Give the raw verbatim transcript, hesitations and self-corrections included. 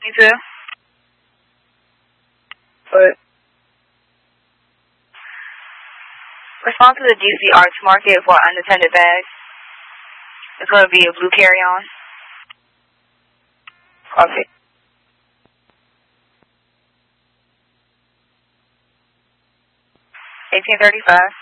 two. What? Respond to the D C Arts Market for unattended bags. It's going to be a blue carry-on. Copy. eighteen thirty-five.